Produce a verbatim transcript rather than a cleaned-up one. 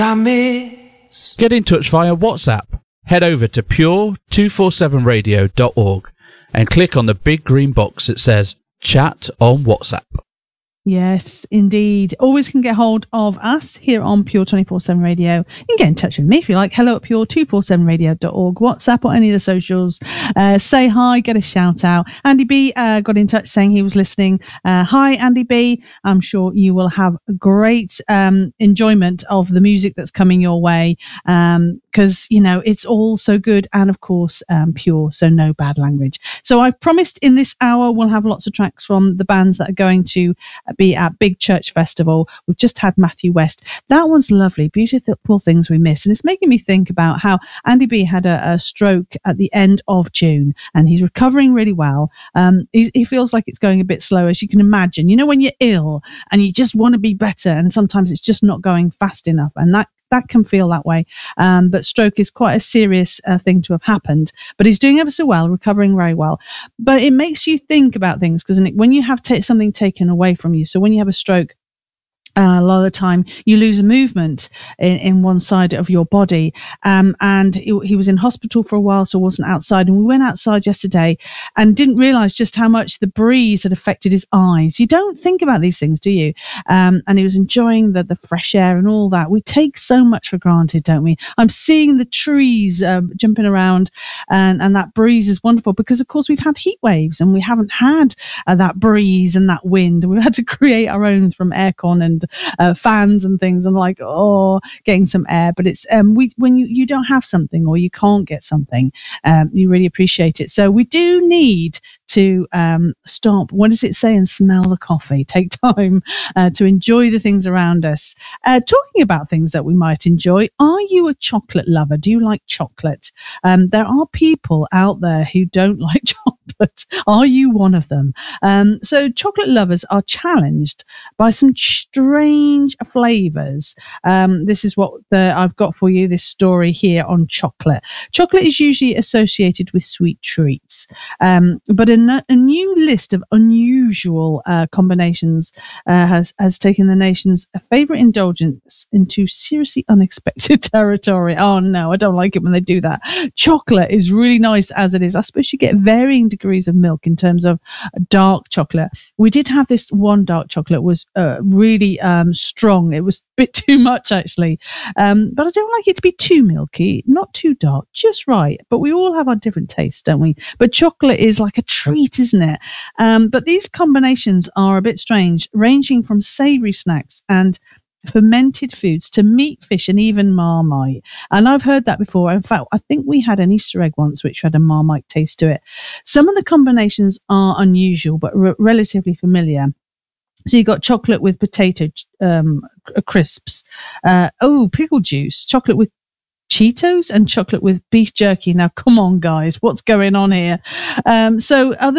I miss. Get in touch via WhatsApp. Head over to pure two forty-seven radio dot org and click on the big green box that says Chat on WhatsApp. Yes, indeed. Always can get hold of us here on Pure twenty-four seven Radio. You can get in touch with me if you like. Hello at pure two forty-seven radio dot org, WhatsApp or any of the socials. Uh, say hi, get a shout out. Andy B uh, got in touch saying he was listening. Uh, hi, Andy B. I'm sure you will have great um, enjoyment of the music that's coming your way because, um, you know, it's all so good and, of course, um, pure, so no bad language. So I've promised in this hour we'll have lots of tracks from the bands that are going to be at Big Church Festival. We've just had Matthew West. That one's lovely. Beautiful Things We Miss. And it's making me think about how Andy B had a, a stroke at the end of June and he's recovering really well. Um, he, he feels like it's going a bit slow, as you can imagine. You know, when you're ill and you just want to be better and sometimes it's just not going fast enough. And that That can feel that way. Um, but stroke is quite a serious uh, thing to have happened. But he's doing ever so well, recovering very well. But it makes you think about things because when you have ta- something taken away from you, so when you have a stroke, Uh, a lot of the time you lose a movement in, in one side of your body. Um, and he, he was in hospital for a while, so wasn't outside. And we went outside yesterday and didn't realize just how much the breeze had affected his eyes. You don't think about these things, do you? Um, and he was enjoying the, the fresh air and all that. We take so much for granted, don't we? I'm seeing the trees uh, jumping around and, and that breeze is wonderful because, of course, we've had heat waves and we haven't had uh, that breeze and that wind. We've had to create our own from aircon and Uh, fans and things, and like oh getting some air. But it's um we when you you don't have something or you can't get something, um you really appreciate it. So we do need to um stop, what does it say, and smell the coffee. Take time uh, to enjoy the things around us. Uh talking about things that we might enjoy, are you a chocolate lover? Do you like chocolate? Um there are people out there who don't like chocolate. Are you one of them? Um so chocolate lovers are challenged by some strange flavors. Um, this is what the, I've got for you, this story here on chocolate. Chocolate is usually associated with sweet treats, um, but a, a new list of unusual uh, combinations uh, has, has taken the nation's favorite indulgence into seriously unexpected territory. Oh no, I don't like it when they do that. Chocolate is really nice as it is. I suppose you get varying degrees of milk in terms of dark chocolate. We did have this one dark chocolate was uh, really um, strong. It was a bit too much actually, um, but I don't like it to be too milky, not too dark, just right. But we all have our different tastes, don't we? But chocolate is like a treat, isn't it? Um, but these combinations are a bit strange, ranging from savoury snacks and fermented foods to meat, fish, and even Marmite. And I've heard that before. In fact, I think we had an Easter egg once which had a Marmite taste to it. Some of the combinations are unusual but re- relatively familiar. So you got chocolate with potato um, crisps. Uh, oh, pickle juice. Chocolate with Cheetos and chocolate with beef jerky. Now, come on, guys. What's going on here? Um, so other